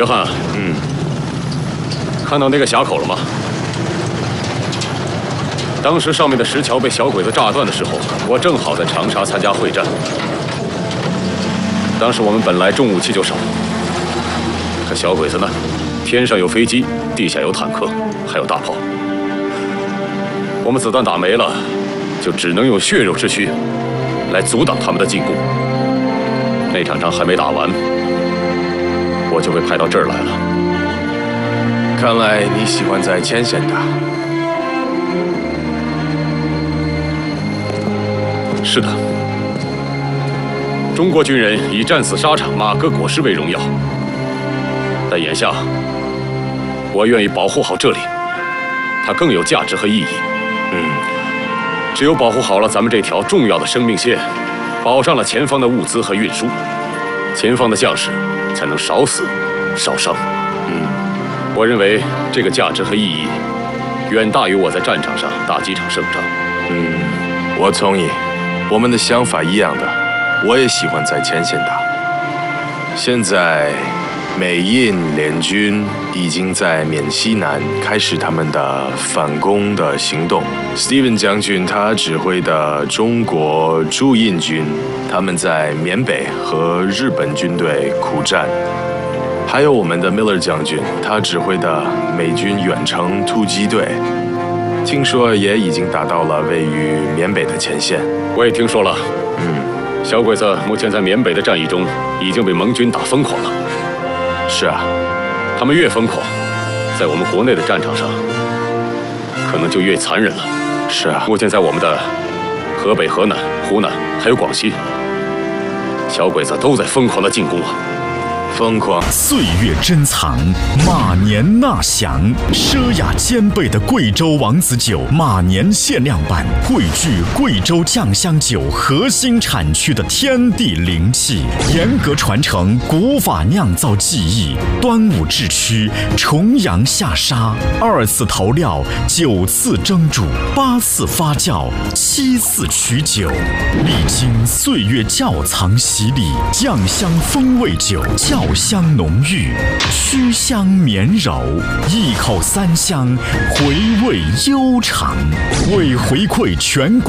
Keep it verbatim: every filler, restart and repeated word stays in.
约翰， 嗯， 看到那个峡口了吗？当时上面的石桥被小鬼子炸断的时候，我正好在长沙参加会战。当时我们本来重武器就少，可小鬼子呢，天上有飞机，地下有坦克，还有大炮。我们子弹打没了，就只能用血肉之躯来阻挡他们的进攻。那场仗还没打完，我就被派到这儿来了。 看来你喜欢在前线打。 是的，中国军人以战死沙场、马革裹尸为荣耀，但眼下，我愿意保护好这里，它更有价值和意义。 嗯， 只有保护好了咱们这条重要的生命线，保障了前方的物资和运输，前方的将士才能少死少伤。 嗯， 我认为这个价值和意义，远大于我在战场上打几场胜仗。 嗯，我同意。我们的想法一样的，我也喜欢在前线打。现在，美印联军已经在缅西南开始他们的反攻的行动。Steven 将军他指挥的中国驻印军，他们在缅北和日本军队苦战。还有我们的 Miller 将军，他指挥的美军远程突击队。听说也已经打到了位于缅北的前线。 我也听说了， 嗯， 小鬼子目前在缅北的战役中已经被盟军打疯狂了。 是啊， 他们越疯狂，在我们国内的战场上，可能就越残忍了。 是啊， 目前在我们的河北、河南、湖南还有广西，小鬼子都在疯狂的进攻啊！ 疯狂。 岁月珍藏，马年纳享，奢雅兼备的贵州王子酒马年限量版，汇聚贵州酱香酒核心产区的天地灵气，严格传承古法酿造技艺。端午制曲，重阳下沙，二次投料，九次蒸煮，八次发酵，七次取酒，历经岁月窖藏洗礼，酱香风味酒。酵香浓郁，曲香绵柔，一口三香，回味悠长。为回馈全国